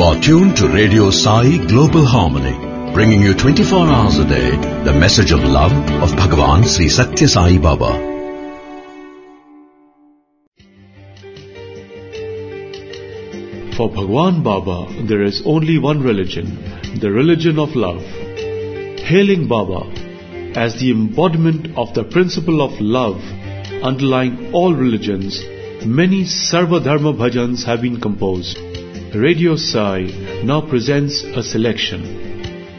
are tuned to Radio Sai Global Harmony, bringing you 24 hours a day the message of love of Bhagavan Sri Satya Sai Baba. For Bhagwan Baba, there is only one religion, the religion of love. Hailing Baba as the embodiment of the principle of love underlying all religions, many Sarva Dharma bhajans have been composed. Radio Sai now presents a selection.